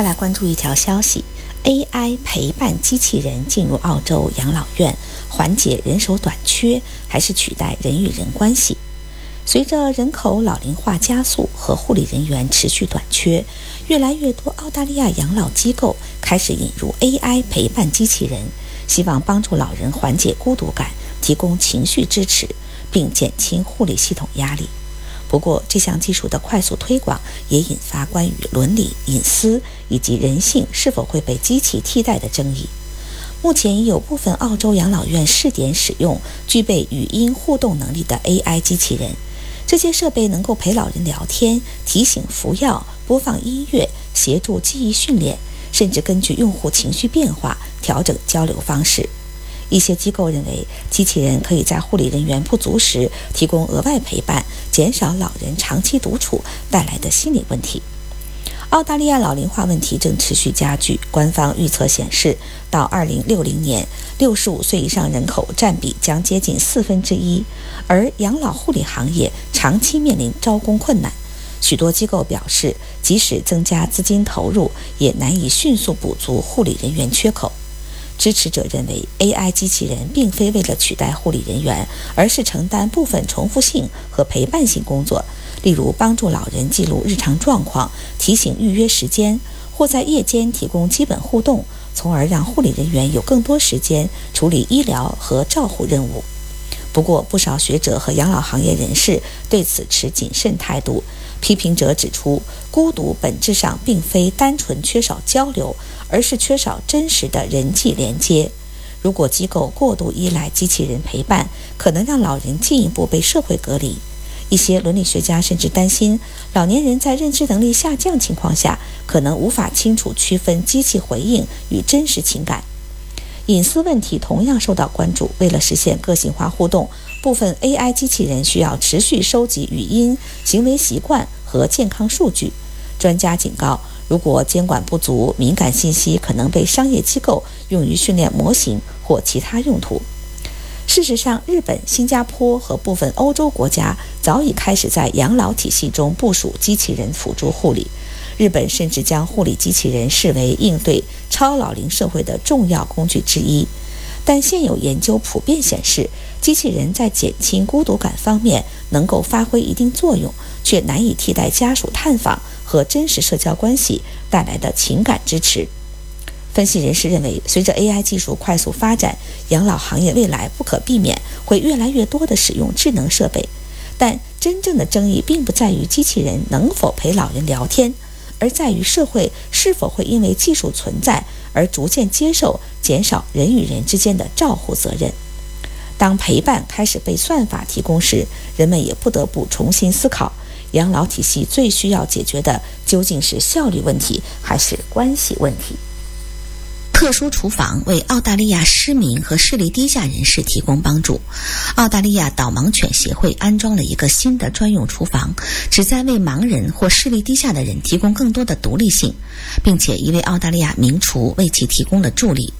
再来关注一条消息 ，AI 陪伴机器人进入澳洲养老院，缓解人手短缺，还是取代人与人关系？随着人口老龄化加速和护理人员持续短缺，越来越多澳大利亚养老机构开始引入 AI 陪伴机器人，希望帮助老人缓解孤独感，提供情绪支持，并减轻护理系统压力。不过，这项技术的快速推广也引发关于伦理、隐私以及人性是否会被机器替代的争议。目前已有部分澳洲养老院试点使用具备语音互动能力的 AI 机器人，这些设备能够陪老人聊天、提醒服药、播放音乐、协助记忆训练，甚至根据用户情绪变化调整交流方式。一些机构认为，机器人可以在护理人员不足时提供额外陪伴，减少老人长期独处带来的心理问题。澳大利亚老龄化问题正持续加剧，官方预测显示，到2060年，65岁以上人口占比将接近1/4，而养老护理行业长期面临招工困难。许多机构表示，即使增加资金投入，也难以迅速补足护理人员缺口。支持者认为 ，AI 机器人并非为了取代护理人员，而是承担部分重复性和陪伴性工作，例如帮助老人记录日常状况、提醒预约时间，或在夜间提供基本互动，从而让护理人员有更多时间处理医疗和照护任务。不过，不少学者和养老行业人士对此持谨慎态度。批评者指出，孤独本质上并非单纯缺少交流，而是缺少真实的人际连接。如果机构过度依赖机器人陪伴，可能让老人进一步被社会隔离。一些伦理学家甚至担心，老年人在认知能力下降情况下，可能无法清楚区分机器回应与真实情感。隐私问题同样受到关注。为了实现个性化互动，部分 AI 机器人需要持续收集语音、行为习惯和健康数据。专家警告，如果监管不足，敏感信息可能被商业机构用于训练模型或其他用途。事实上，日本、新加坡和部分欧洲国家早已开始在养老体系中部署机器人辅助护理。日本甚至将护理机器人视为应对超老龄社会的重要工具之一。但现有研究普遍显示，机器人在减轻孤独感方面能够发挥一定作用，却难以替代家属探访和真实社交关系带来的情感支持。分析人士认为，随着 AI 技术快速发展，养老行业未来不可避免会越来越多地使用智能设备。但真正的争议并不在于机器人能否陪老人聊天，而在于社会是否会因为技术存在而逐渐接受减少人与人之间的照护责任。当陪伴开始被算法提供时，人们也不得不重新思考，养老体系最需要解决的究竟是效率问题还是关系问题。特殊厨房为澳大利亚失明和视力低下人士提供帮助。澳大利亚导盲犬协会安装了一个新的专用厨房，旨在为盲人或视力低下的人提供更多的独立性，并且一位澳大利亚名厨为其提供了助力。